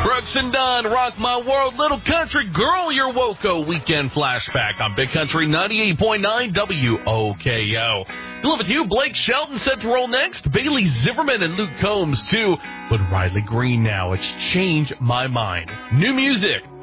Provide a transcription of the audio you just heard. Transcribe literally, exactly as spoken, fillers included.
Brooks and Dunn, Rock My World, Little Country Girl, your Woco Weekend Flashback on Big Country ninety-eight point nine W O K O. Still with you, Blake Shelton set to roll next, Bailey Zimmerman and Luke Combs too, but Riley Green now. It's Change My Mind. New music